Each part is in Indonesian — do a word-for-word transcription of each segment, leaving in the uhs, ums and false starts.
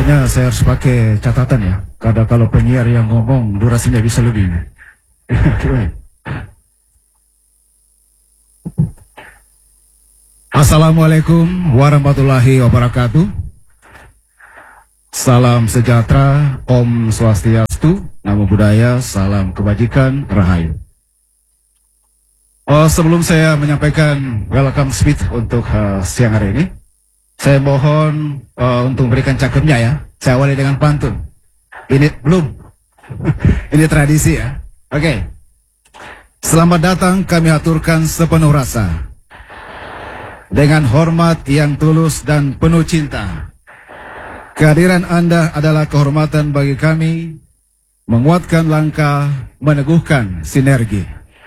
Kayaknya saya harus pakai catatan ya, karena kalau penyiar yang ngomong durasinya bisa lebih. Assalamualaikum warahmatullahi wabarakatuh. Salam sejahtera, Om Swastiastu, Namo Buddhaya, salam kebajikan, Rahayu. Oh, sebelum saya menyampaikan welcome speech untuk uh, siang hari ini, saya mohon uh, untuk memberikan cakemnya ya. Saya awali dengan pantun. Ini belum. Ini tradisi ya. Oke. Okay. Selamat datang kami aturkan sepenuh rasa. Dengan hormat yang tulus dan penuh cinta. Kehadiran Anda adalah kehormatan bagi kami, menguatkan langkah, meneguhkan sinergi.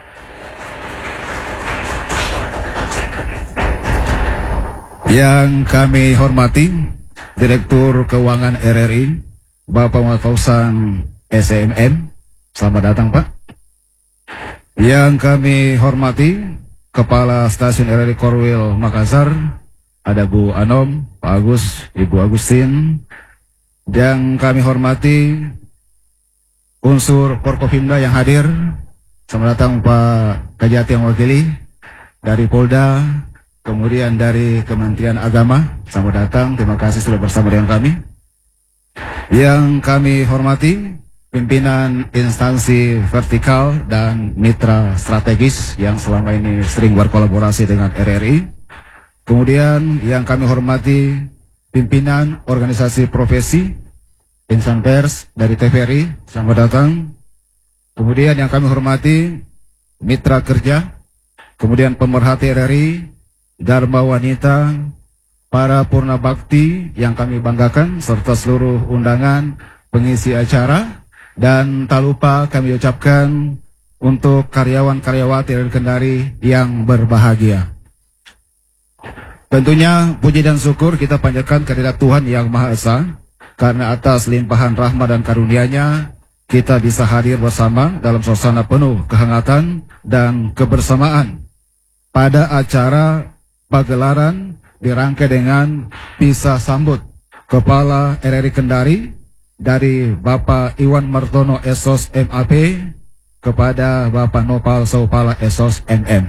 Yang kami hormati, Direktur Keuangan R R I, Bapak Muhammad Fauzan S M M. Selamat datang, Pak. Yang kami hormati, Kepala Stasiun R R I Korwil Makassar, ada Bu Anom, Pak Agus, Ibu Agustin. Yang kami hormati, unsur Forkopimda yang hadir. Selamat datang Pak Kajati yang mewakili dari Polda. Kemudian dari Kementerian Agama, selamat datang, terima kasih sudah bersama dengan kami. Yang kami hormati, pimpinan instansi vertikal dan mitra strategis yang selama ini sering berkolaborasi dengan R R I. Kemudian yang kami hormati, pimpinan organisasi profesi, insan pers dari T V R I, selamat datang. Kemudian yang kami hormati, mitra kerja, kemudian pemerhati R R I, Dharma Wanita, para Purna Bakti yang kami banggakan, serta seluruh undangan pengisi acara. Dan tak lupa kami ucapkan untuk karyawan-karyawati dari Kendari yang berbahagia. Tentunya puji dan syukur kita panjatkan kehadirat Tuhan Yang Maha Esa, karena atas limpahan rahmat dan karunia-Nya kita bisa hadir bersama dalam suasana penuh kehangatan dan kebersamaan pada acara pagelaran dirangkai dengan pisah sambut Kepala R R I Kendari dari Bapak Iwan Martono S O S M A P kepada Bapak Nopal Saupala S O S M M.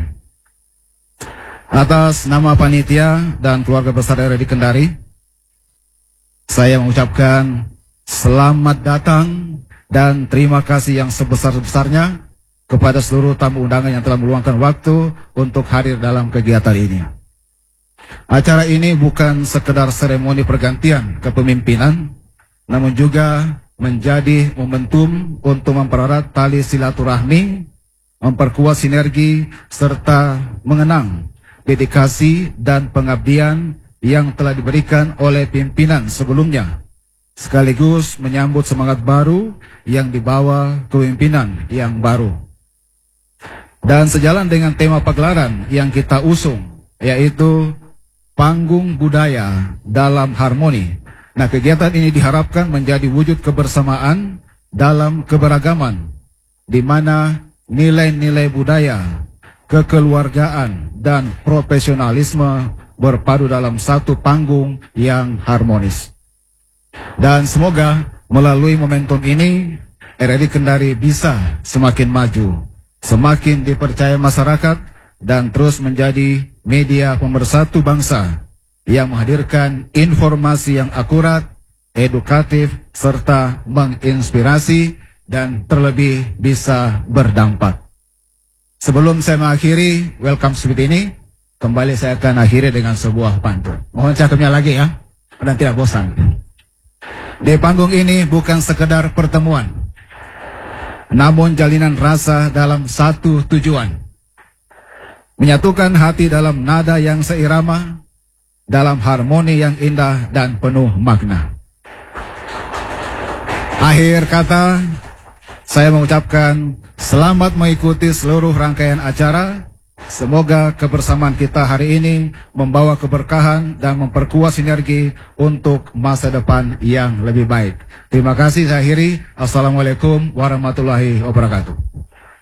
Atas nama panitia dan keluarga besar R R I Kendari, saya mengucapkan selamat datang dan terima kasih yang sebesar-besarnya kepada seluruh tamu undangan yang telah meluangkan waktu untuk hadir dalam kegiatan ini. Acara ini bukan sekedar seremoni pergantian kepemimpinan, namun juga menjadi momentum untuk mempererat tali silaturahmi, memperkuat sinergi, serta mengenang dedikasi dan pengabdian yang telah diberikan oleh pimpinan sebelumnya, sekaligus menyambut semangat baru yang dibawa kepemimpinan yang baru. Dan sejalan dengan tema pagelaran yang kita usung, yaitu Panggung Budaya dalam Harmoni. Nah, kegiatan ini diharapkan menjadi wujud kebersamaan dalam keberagaman, di mana nilai-nilai budaya, kekeluargaan, dan profesionalisme berpadu dalam satu panggung yang harmonis. Dan semoga melalui momentum ini, R R I Kendari bisa semakin maju, semakin dipercaya masyarakat, dan terus menjadi media pemersatu bangsa yang menghadirkan informasi yang akurat, edukatif, serta menginspirasi, dan terlebih bisa berdampak. Sebelum saya mengakhiri welcome speech ini, kembali saya akan akhiri dengan sebuah pantun. Mohon cakepnya lagi ya, dan tidak bosan. Di panggung ini bukan sekedar pertemuan, namun jalinan rasa dalam satu tujuan. Menyatukan hati dalam nada yang seirama, dalam harmoni yang indah dan penuh makna. Akhir kata, saya mengucapkan selamat mengikuti seluruh rangkaian acara. Semoga kebersamaan kita hari ini membawa keberkahan dan memperkuat sinergi untuk masa depan yang lebih baik. Terima kasih, saya akhiri. Assalamualaikum warahmatullahi wabarakatuh.